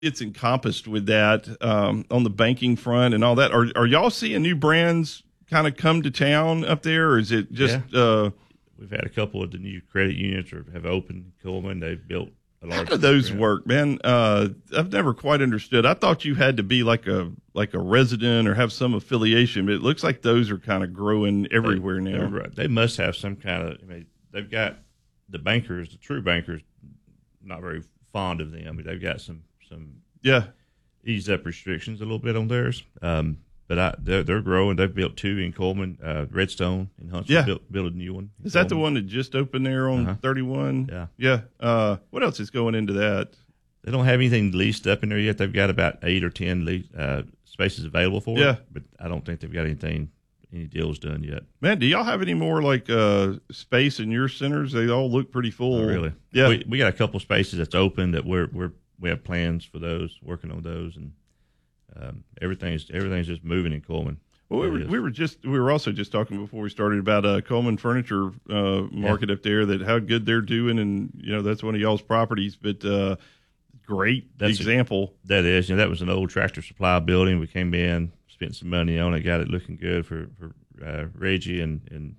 it's encompassed with that on the banking front and all that. Are y'all seeing new brands kind of come to town up there, or is it just we've had a couple of the new credit unions have opened in Coleman. They've built a large. How do those work, man? I've never quite understood. I thought you had to be like a resident or have some affiliation, but it looks like those are kind of growing everywhere now. Right. They must have some kind of. I mean, they've got the bankers, the true bankers, not very fond of them. I mean, they've got some eased up restrictions a little bit on theirs. But they're growing. They've built 2 in Coleman. Redstone in Huntsville built a new one. Is that the one that just opened there on 31? Yeah. What else is going into that? They don't have anything leased up in there yet. They've got about 8 or 10 spaces available for it. But I don't think they've got any deals done yet. Man, do y'all have any more space in your centers? They all look pretty full. Oh, really? Yeah. We got a couple spaces that's open that we have plans for those, working on those, and everything's just moving in Coleman. Well, we were also just talking before we started about Coleman Furniture Market up there, that how good they're doing, and that's one of y'all's properties. But great example. That is, that was an old Tractor Supply building. We came in, spent some money on it, got it looking good for Reggie and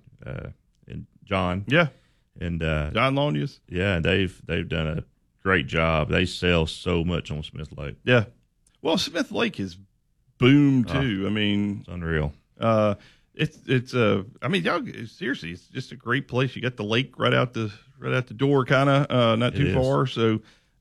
John. Yeah, and John Lonius. Yeah, and they've done a great job. They sell so much on Smith Lake. Yeah. Well, Smith Lake has boomed too. I mean, it's unreal. It's I mean, y'all, seriously, it's just a great place. You got the lake right out the door, kind of not too far. So,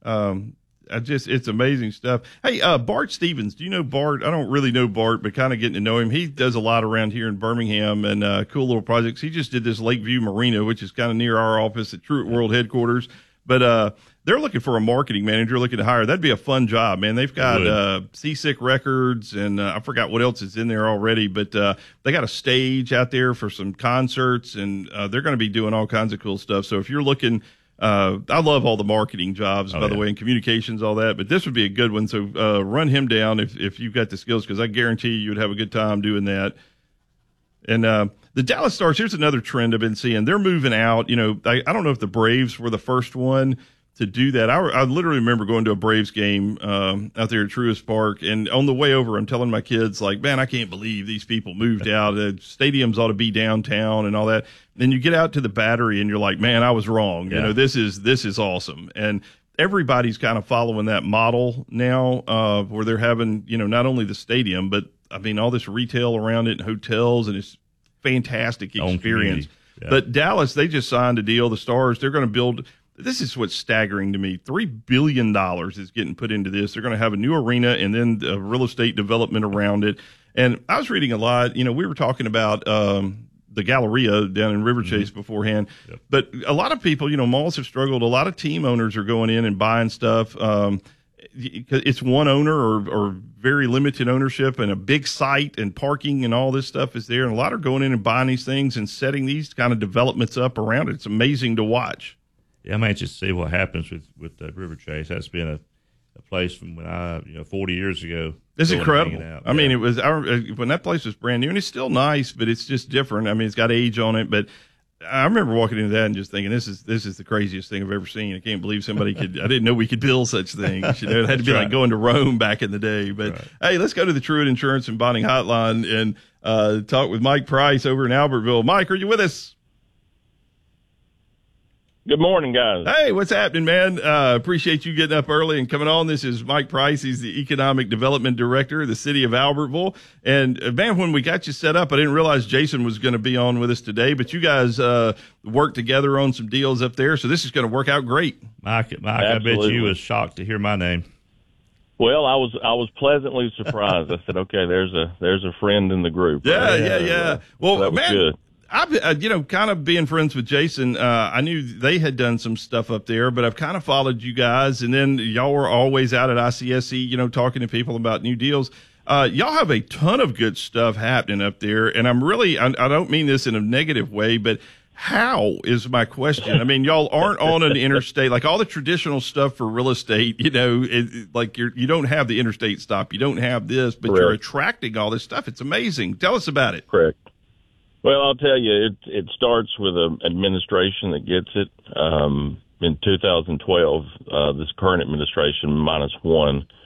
it's amazing stuff. Hey, Bart Stevens, do you know Bart? I don't really know Bart, but kind of getting to know him. He does a lot around here in Birmingham and cool little projects. He just did this Lakeview Marina, which is kind of near our office at Truett World headquarters. But they're looking for a marketing manager, looking to hire. That'd be a fun job, man. They've got Seasick Records, and I forgot what else is in there already. But they got a stage out there for some concerts, and they're going to be doing all kinds of cool stuff. So if you're looking, I love all the marketing jobs, by the way, and communications, all that. But this would be a good one. So run him down if you've got the skills, because I guarantee you would have a good time doing that. And the Dallas Stars, here's another trend I've been seeing. They're moving out. I don't know if the Braves were the first one to do that. I literally remember going to a Braves game out there at Truist Park, and on the way over, I'm telling my kids, man, I can't believe these people moved out. Stadiums ought to be downtown and all that. Then you get out to the Battery, and you're like, man, I was wrong. Yeah. This is awesome. And everybody's kind of following that model now, where they're having, not only the stadium, but I mean, all this retail around it and hotels, and it's fantastic experience. Yeah. But Dallas, they just signed a deal. The Stars, they're going to build. This is what's staggering to me. $3 billion is getting put into this. They're going to have a new arena and then real estate development around it. And I was reading a lot. We were talking about the Galleria down in River Chase beforehand. Yep. But a lot of people, malls have struggled. A lot of team owners are going in and buying stuff. It's one owner or very limited ownership, and a big site and parking and all this stuff is there. And a lot are going in and buying these things and setting these kind of developments up around it. It's amazing to watch. Yeah, I'm anxious to see what happens with River Chase. That's been a place from when 40 years ago. It's incredible. I mean, it was when that place was brand new, and it's still nice, but it's just different. I mean, it's got age on it, but I remember walking into that and just thinking, this is the craziest thing I've ever seen. I can't believe somebody could. I didn't know we could build such things. It had to be like going to Rome back in the day. But hey, let's go to the Truett Insurance and Bonding Hotline and talk with Mike Price over in Albertville. Mike, are you with us? Good morning, guys. Hey, what's happening, man? Appreciate you getting up early and coming on. This is Mike Price. He's the Economic Development Director of the City of Albertville. And, man, when we got you set up, I didn't realize Jason was going to be on with us today. But you guys worked together on some deals up there, so this is going to work out great. Mike, I bet you was shocked to hear my name. Well, I was pleasantly surprised. I said, okay, there's a friend in the group. Yeah. Well, so that was man, good. I've, kind of being friends with Jason, I knew they had done some stuff up there, but I've kind of followed you guys, and then y'all were always out at ICSC, talking to people about new deals. Y'all have a ton of good stuff happening up there, and I don't mean this in a negative way, but how is my question? I mean, y'all aren't on an interstate, like all the traditional stuff for real estate, you don't have the interstate stop, you don't have this, but You're attracting all this stuff. It's amazing. Tell us about it. Correct. Well, I'll tell you, it starts with an administration that gets it. In 2012, this current administration, -1,